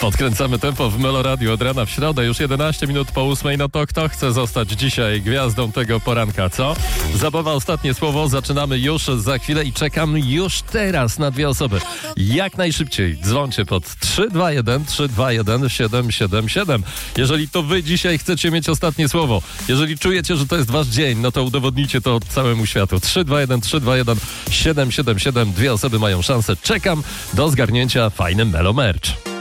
Podkręcamy tempo w Melo Radio od rana w środę, już 11 minut po 8. No to kto chce zostać dzisiaj gwiazdą tego poranka, co? Zabawa ostatnie słowo, zaczynamy już za chwilę i czekam już teraz na dwie osoby. Jak najszybciej dzwońcie pod 321 321 777. Jeżeli to wy dzisiaj chcecie mieć ostatnie słowo, jeżeli czujecie, że to jest wasz dzień, no to udowodnijcie to całemu światu. 321 321 777. Dwie osoby mają szansę. Czekam do zgarnięcia fajny Melo Merch.